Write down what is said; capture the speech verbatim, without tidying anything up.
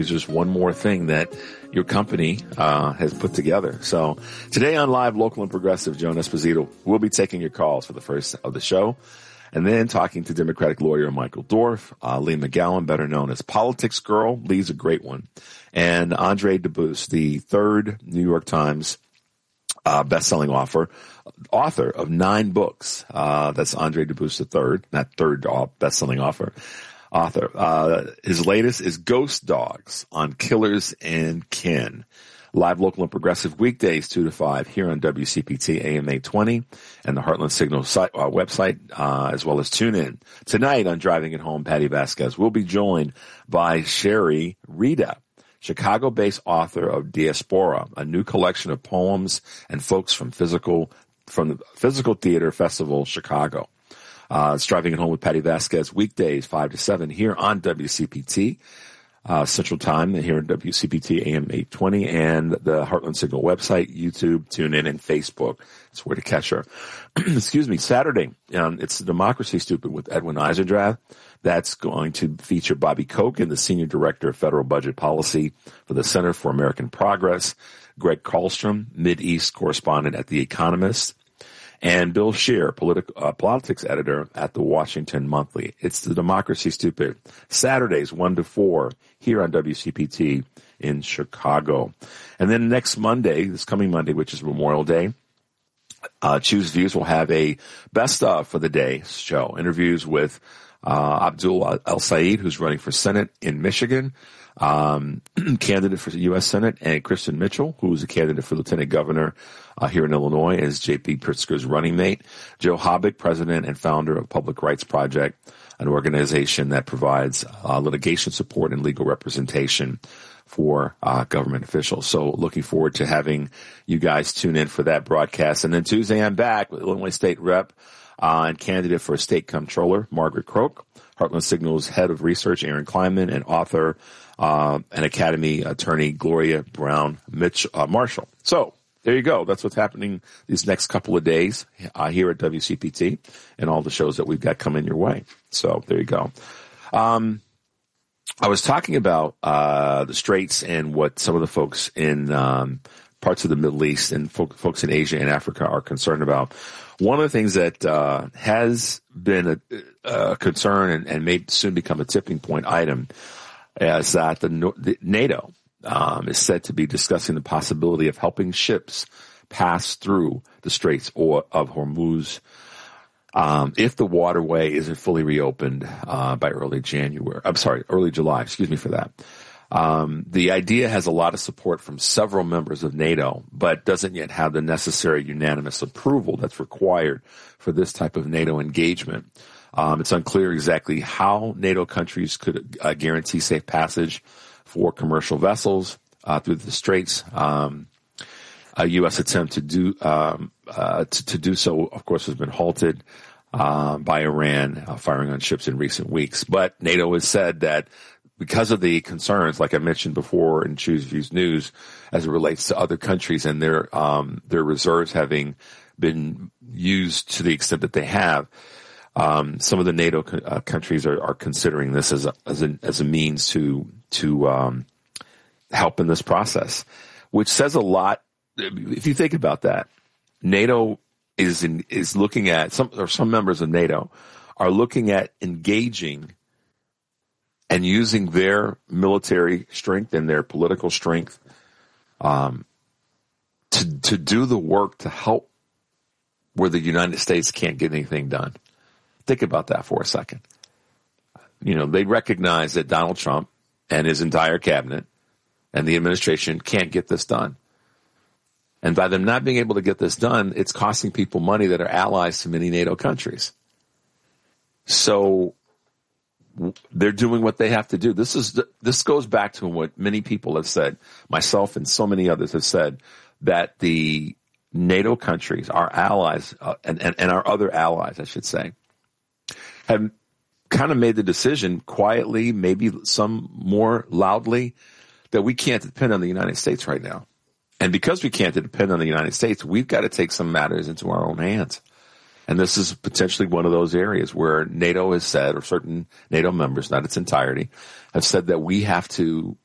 It's just one more thing that your company uh, has put together. So today on Live, Local, and Progressive, Joan Esposito will be taking your calls for the first of the show. And then talking to Democratic lawyer Michael Dorf, uh, Lee McGowan, better known as Politics Girl. Lee's a great one. And Andre DeBoost, the third New York Times uh, best-selling author, author of nine books. Uh, that's Andre DeBoost the third, not third uh, best-selling author. Author. Uh, his latest is Ghost Dogs on Killers and Kin. Live, Local, and Progressive weekdays two to five here on W C P T A M eight twenty and the Heartland Signal site, uh, website, uh, as well as tune in. Tonight on Driving It Home, Patty Vasquez will be joined by Sherry Rita, Chicago-based author of Diaspora, a new collection of poems and folks from physical, from the Physical Theater Festival, Chicago. Uh, it's Driving It Home with Patty Vasquez weekdays five to seven here on W C P T, uh, Central Time here on W C P T A M eight twenty and the Heartland Signal website, YouTube, TuneIn, and Facebook. That's where to catch her. Excuse me. Saturday, um, it's Democracy Stupid with Edwin Eisendrath. That's going to feature Bobby Koch, the Senior Director of Federal Budget Policy for the Center for American Progress, Greg Karlstrom, Mideast Correspondent at The Economist, and Bill Scheer, politi- uh, politics editor at the Washington Monthly. It's the Democracy Stupid. Saturdays, one to four, here on W C P T in Chicago. And then next Monday, this coming Monday, which is Memorial Day, uh, Choose Views will have a best of for the day show. Interviews with uh, Abdul El-Sayed, who's running for Senate in Michigan, um, candidate for the U S Senate, and Kristen Mitchell, who's a candidate for Lieutenant Governor uh, here in Illinois, as J P Pritzker's running mate. Joe Habeck, president and founder of Public Rights Project, an organization that provides uh, litigation support and legal representation for uh, government officials. So looking forward to having you guys tune in for that broadcast. And then Tuesday, I'm back with Illinois State Rep uh, and candidate for State Comptroller, Margaret Croak, Heartland Signal's head of research, Aaron Kleinman, and author uh, and Academy attorney, Gloria Brown Mitch, uh, Marshall. So there you go. That's what's happening these next couple of days uh, here at W C P T and all the shows that we've got coming your way. So there you go. Um, I was talking about uh, the Straits and what some of the folks in um, parts of the Middle East and folk, folks in Asia and Africa are concerned about. One of the things that uh, has been a, a concern and, and may soon become a tipping point item is that the, the NATO um, is said to be discussing the possibility of helping ships pass through the Straits or of Hormuz um, if the waterway isn't fully reopened uh, by early January. I'm sorry, early July. Excuse me for that. Um, the idea has a lot of support from several members of NATO, but doesn't yet have the necessary unanimous approval that's required for this type of NATO engagement. Um, it's unclear exactly how NATO countries could uh, guarantee safe passage for commercial vessels uh, through the Straits. Um, a U S attempt to do um, uh, to, to do so, of course, has been halted uh, by Iran uh, firing on ships in recent weeks. But NATO has said that because of the concerns, like I mentioned before in Choose Views News, as it relates to other countries and their um, their reserves having been used to the extent that they have, um, some of the NATO co- uh, countries are, are considering this as a, as a as a means to to um, help in this process, which says a lot. If you think about that, NATO is in, is looking at some or some members of NATO are looking at engaging and using their military strength and their political strength um, to to do the work to help where the United States can't get anything done. Think about that for a second. You know, they recognize that Donald Trump and his entire cabinet and the administration can't get this done. And by them not being able to get this done, it's costing people money that are allies to many NATO countries. So they're doing what they have to do. This is this goes back to what many people have said, myself and so many others have said, that the NATO countries, our allies, uh, and, and, and our other allies, I should say, have kind of made the decision quietly, maybe some more loudly, that we can't depend on the United States right now. And because we can't depend on the United States, we've got to take some matters into our own hands. And this is potentially one of those areas where NATO has said, or certain NATO members, not its entirety, have said that we have to